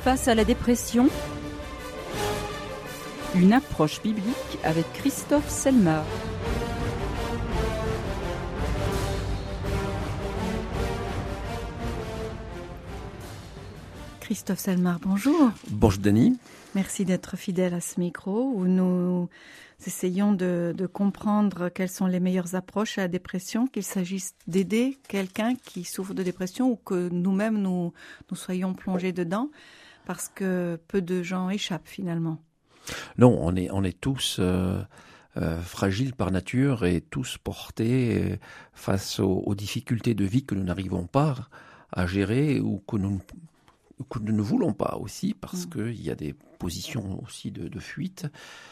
Face à la dépression, une approche biblique avec Christophe Selmar. Christophe Selmar, bonjour. Bonjour Denis. Merci d'être fidèle à ce micro où nous essayons de comprendre quelles sont les meilleures approches à la dépression, qu'il s'agisse d'aider quelqu'un qui souffre de dépression ou que nous-mêmes nous soyons plongés dedans, parce que peu de gens échappent finalement. Non, on est tous fragiles par nature et tous portés face aux difficultés de vie que nous n'arrivons pas à gérer ou que nous ne voulons pas aussi, parce qu'il y a des positions aussi de fuite.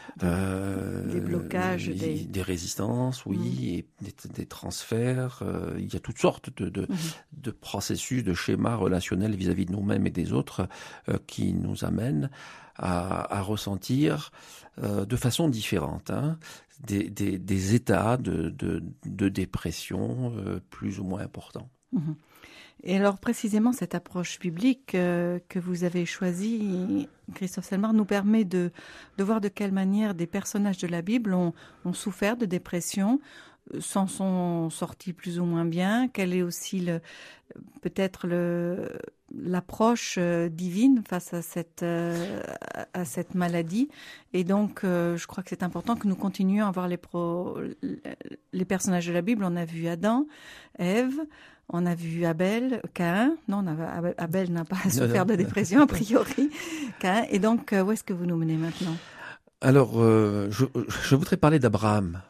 Des blocages. Des résistances, oui, et des transferts. Il y a toutes sortes de processus, de schémas relationnels vis-à-vis de nous-mêmes et des autres qui nous amènent à ressentir de façon différente des états de dépression plus ou moins importants. Mmh. Et alors précisément cette approche biblique que vous avez choisie, Christophe Selmar, nous permet de voir de quelle manière des personnages de la Bible ont souffert de dépression, s'en sont sortis plus ou moins bien, quelle est aussi peut-être l'approche divine face à cette maladie. Et donc je crois que c'est important que nous continuions à voir les personnages de la Bible. On a vu Adam, Ève, on a vu Abel, Caïn. Non, Abel n'a pas souffert de dépression, a priori. Caïn. Et donc, où est-ce que vous nous menez maintenant ? Alors, je voudrais parler d'Abraham.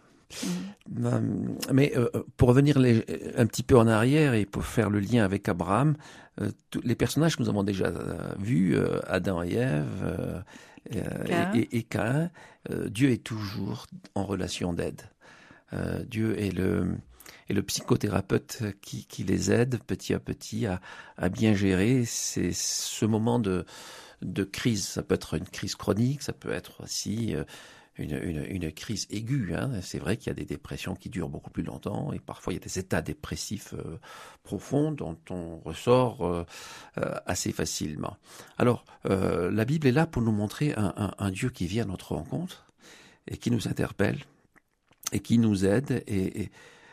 Mais pour revenir un petit peu en arrière et pour faire le lien avec Abraham, les personnages que nous avons déjà vus, Adam et Ève et Caïn, Dieu est toujours en relation d'aide. Dieu est le psychothérapeute qui les aide petit à petit à bien gérer ce moment de crise. Ça peut être une crise chronique, ça peut être aussi une crise aiguë. C'est vrai qu'il y a des dépressions qui durent beaucoup plus longtemps et parfois il y a des états dépressifs profonds dont on ressort assez facilement. Alors, la Bible est là pour nous montrer un Dieu qui vient à notre rencontre et qui nous interpelle et qui nous aide et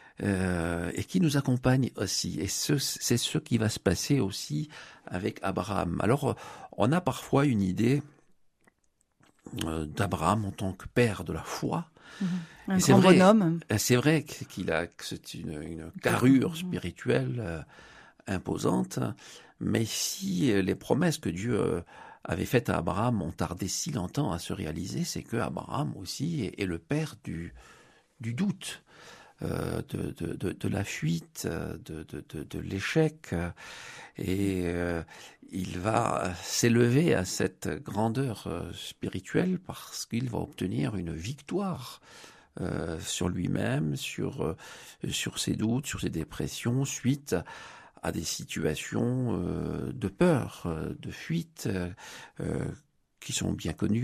qui nous accompagne aussi. Et c'est ce qui va se passer aussi avec Abraham. Alors, on a parfois une idée d'Abraham en tant que père de la foi. Un grand bonhomme. C'est vrai que c'est une carrure spirituelle imposante, mais si les promesses que Dieu avait faites à Abraham ont tardé si longtemps à se réaliser, c'est que Abraham aussi est le père du doute. De la fuite, de l'échec, et il va s'élever à cette grandeur spirituelle parce qu'il va obtenir une victoire sur lui-même, sur ses doutes, sur ses dépressions, suite à des situations de peur, de fuite, qui sont bien connues